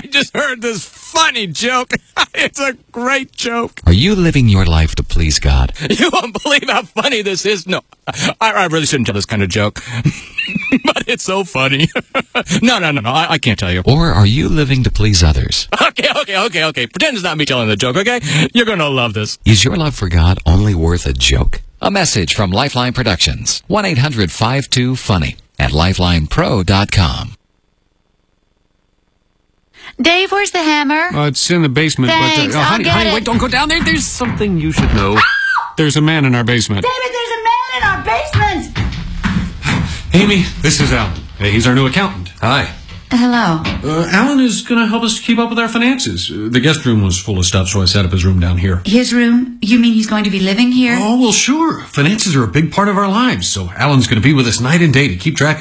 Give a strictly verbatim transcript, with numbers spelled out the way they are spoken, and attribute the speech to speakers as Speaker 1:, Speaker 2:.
Speaker 1: I just heard this funny joke. It's a great joke.
Speaker 2: Are you living your life to please God?
Speaker 1: You won't believe how funny this is. No, I, I really shouldn't tell this kind of joke. But it's so funny. No, no, no, no, I, I can't tell you.
Speaker 2: Or are you living to please others?
Speaker 1: Okay, okay, okay, okay. Pretend it's not me telling the joke, okay? You're gonna love this.
Speaker 2: Is your love for God only worth a joke? A message from Lifeline Productions. one eight hundred five two funny at lifeline pro dot com.
Speaker 3: Dave, where's the hammer?
Speaker 4: Uh, it's in the basement.
Speaker 3: Thanks,
Speaker 4: but, uh,
Speaker 3: I'll
Speaker 4: honey,
Speaker 3: get
Speaker 4: honey,
Speaker 3: it.
Speaker 4: wait, don't go down there. There's something you should know. There's a man in our basement.
Speaker 3: David, there's a man in our basement!
Speaker 4: Amy, this is Alan. Uh, he's our new accountant.
Speaker 2: Hi.
Speaker 3: Hello.
Speaker 4: Uh, Alan is going to help us keep up with our finances. Uh, the guest room was full of stuff, so I set up his room down here.
Speaker 3: His room? You mean he's going to be living here?
Speaker 4: Oh, well, sure. Finances are a big part of our lives, so Alan's going to be with us night and day to keep track